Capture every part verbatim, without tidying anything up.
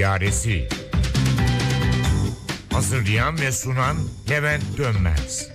Seyyaresi. Hazırlayan ve sunan Levent Dönmez.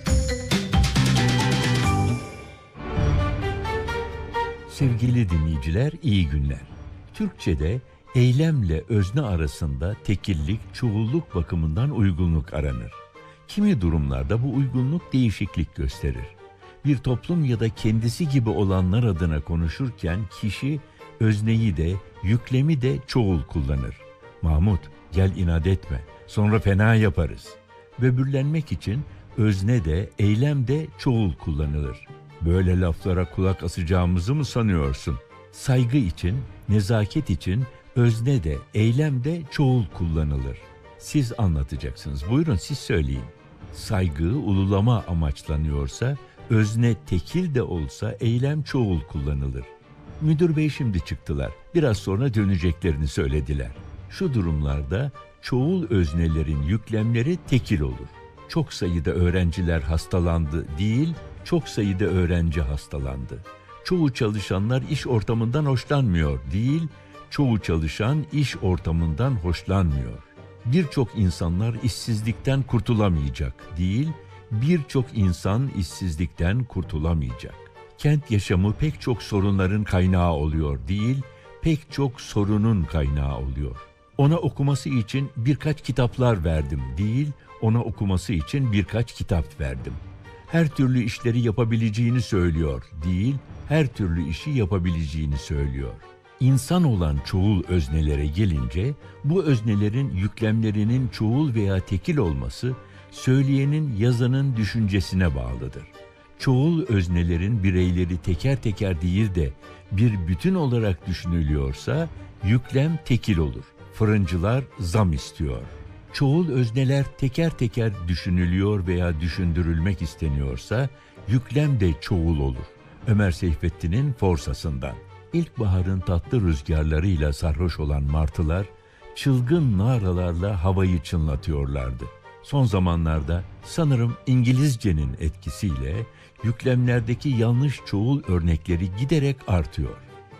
Sevgili dinleyiciler, iyi günler. Türkçe'de eylemle özne arasında tekillik, çoğulluk bakımından uygunluk aranır. Kimi durumlarda bu uygunluk değişiklik gösterir. Bir toplum ya da kendisi gibi olanlar adına konuşurken kişi özneyi de, yüklemi de çoğul kullanır. Mahmut, gel inat etme, sonra fena yaparız. Böbürlenmek için özne de, eylem de çoğul kullanılır. Böyle laflara kulak asacağımızı mı sanıyorsun? Saygı için, nezaket için özne de, eylem de çoğul kullanılır. Siz anlatacaksınız. Buyurun siz söyleyin. Saygı, ululama amaçlanıyorsa, özne tekil de olsa eylem çoğul kullanılır. Müdür bey şimdi çıktılar. Biraz sonra döneceklerini söylediler. Şu durumlarda çoğul öznelerin yüklemleri tekil olur. Çok sayıda öğrenciler hastalandı değil, çok sayıda öğrenci hastalandı. Çoğu çalışanlar iş ortamından hoşlanmıyor değil, çoğu çalışan iş ortamından hoşlanmıyor. Birçok insanlar işsizlikten kurtulamayacak değil, birçok insan işsizlikten kurtulamayacak. Kent yaşamı pek çok sorunların kaynağı oluyor değil, pek çok sorunun kaynağı oluyor. Ona okuması için birkaç kitaplar verdim değil, ona okuması için birkaç kitap verdim. Her türlü işleri yapabileceğini söylüyor değil, her türlü işi yapabileceğini söylüyor. İnsan olan çoğul öznelere gelince, bu öznelerin yüklemlerinin çoğul veya tekil olması, söyleyenin, yazanın düşüncesine bağlıdır. Çoğul öznelerin bireyleri teker teker değil de bir bütün olarak düşünülüyorsa, yüklem tekil olur. Fırıncılar zam istiyor. Çoğul özneler teker teker düşünülüyor veya düşündürülmek isteniyorsa, yüklem de çoğul olur. Ömer Seyfettin'in Forsasından. İlkbaharın tatlı rüzgarlarıyla sarhoş olan martılar, çılgın naralarla havayı çınlatıyorlardı. Son zamanlarda sanırım İngilizcenin etkisiyle yüklemlerdeki yanlış çoğul örnekleri giderek artıyor.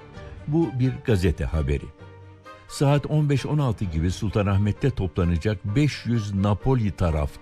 Bu bir gazete haberi. Saat on beş on altı gibi Sultanahmet'te toplanacak beş yüz Napoli taraftar